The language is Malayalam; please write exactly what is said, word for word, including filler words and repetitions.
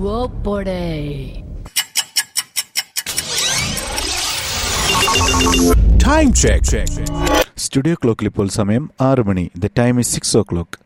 പോടേ. Time check. സ്റ്റുഡിയോ ക്ലോക്കിൽ ഇപ്പോൾ സമയം ആറ് മണി. The time is six oh clock.